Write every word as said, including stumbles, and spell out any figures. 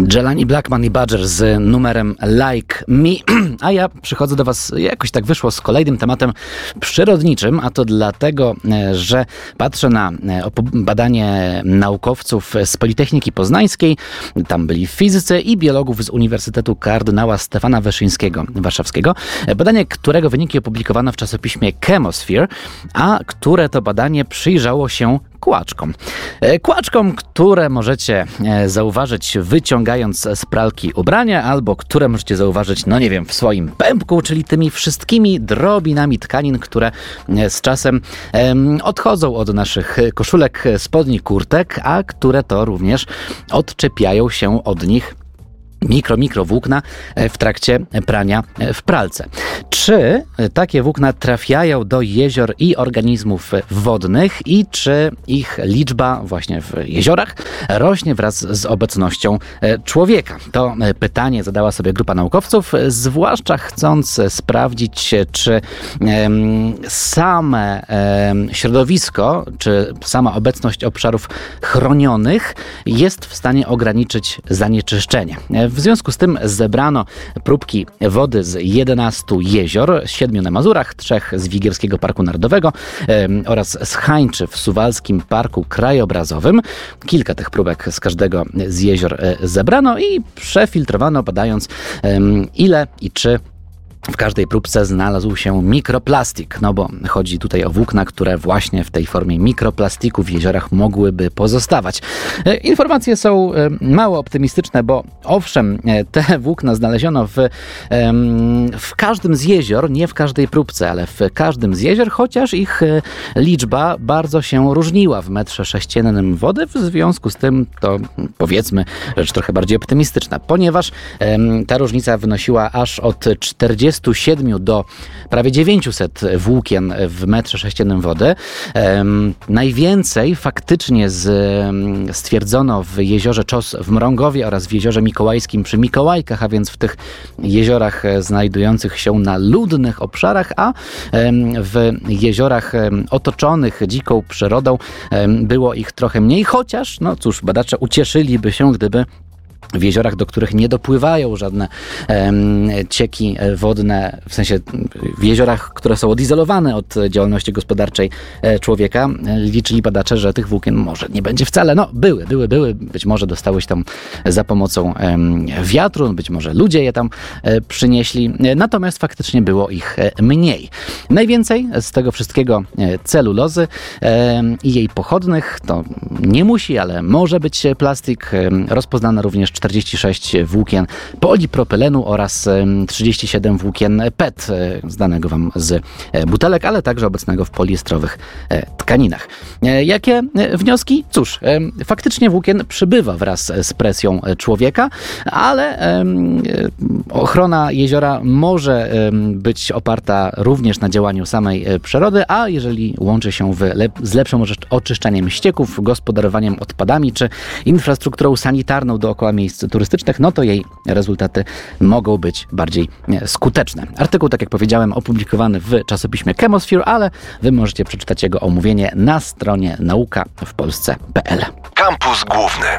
Jelani Blackman i Badger z numerem Like Me, a ja przychodzę do Was, jakoś tak wyszło, z kolejnym tematem przyrodniczym, a to dlatego, że patrzę na badanie naukowców z Politechniki Poznańskiej, tam byli fizycy i biologów z Uniwersytetu Kardynała Stefana Wyszyńskiego Warszawskiego, badanie, którego wyniki opublikowano w czasopiśmie Chemosphere, a które to badanie przyjrzało się kłaczkom. Kłaczkom, które możecie zauważyć wyciągając z pralki ubrania, albo które możecie zauważyć, no nie wiem, w swoim pępku, czyli tymi wszystkimi drobinami tkanin, które z czasem em, odchodzą od naszych koszulek, spodni, kurtek, a które to również odczepiają się od nich mikro, mikrowłókna w trakcie prania w pralce. Czy takie włókna trafiają do jezior i organizmów wodnych i czy ich liczba właśnie w jeziorach rośnie wraz z obecnością człowieka? To pytanie zadała sobie grupa naukowców, zwłaszcza chcąc sprawdzić, czy same środowisko, czy sama obecność obszarów chronionych jest w stanie ograniczyć zanieczyszczenie. W związku z tym zebrano próbki wody z jedenastu jezior, siedmiu na Mazurach, trzech z Wigierskiego Parku Narodowego um, oraz z Hańczy w Suwalskim Parku Krajobrazowym. Kilka tych próbek z każdego z jezior e, zebrano i przefiltrowano, badając um, ile i czy w każdej próbce znalazł się mikroplastik, no bo chodzi tutaj o włókna, które właśnie w tej formie mikroplastiku w jeziorach mogłyby pozostawać. Informacje są mało optymistyczne, bo owszem, te włókna znaleziono w, w każdym z jezior, nie w każdej próbce, ale w każdym z jezior, chociaż ich liczba bardzo się różniła w metrze sześciennym wody, w związku z tym to powiedzmy rzecz trochę bardziej optymistyczna, ponieważ ta różnica wynosiła aż od czterdziestu siedmiu do prawie dziewięciuset włókien w metrze sześciennym wody. Um, najwięcej faktycznie z, um, stwierdzono w jeziorze Czos w Mrągowie oraz w jeziorze Mikołajskim przy Mikołajkach, a więc w tych jeziorach znajdujących się na ludnych obszarach, a um, w jeziorach um, otoczonych dziką przyrodą um, było ich trochę mniej, chociaż, no cóż, badacze ucieszyliby się, gdyby w jeziorach, do których nie dopływają żadne um, cieki wodne, w sensie w jeziorach, które są odizolowane od działalności gospodarczej e, człowieka, liczyli badacze, że tych włókien może nie będzie wcale. No, były, były, były. Być może dostały się tam za pomocą um, wiatru, być może ludzie je tam e, przynieśli. Natomiast faktycznie było ich e, mniej. Najwięcej z tego wszystkiego e, celulozy e, i jej pochodnych, to nie musi, ale może być plastik. E, rozpoznano również czterdzieści sześć włókien polipropylenu oraz trzydzieści siedem włókien P E T, znanego Wam z butelek, ale także obecnego w poliestrowych tkaninach. Jakie wnioski? Cóż, faktycznie włókien przybywa wraz z presją człowieka, ale ochrona jeziora może być oparta również na działaniu samej przyrody, a jeżeli łączy się w lep- z lepszym oczyszczaniem ścieków, gospodarowaniem odpadami czy infrastrukturą sanitarną dookoła miejsc turystycznych, no to jej rezultaty mogą być bardziej skuteczne. Artykuł, tak jak powiedziałem, opublikowany w czasopiśmie Chemosphere, ale Wy możecie przeczytać jego omówienie na stronie nauka w polsce kropka p l. Kampus Główny.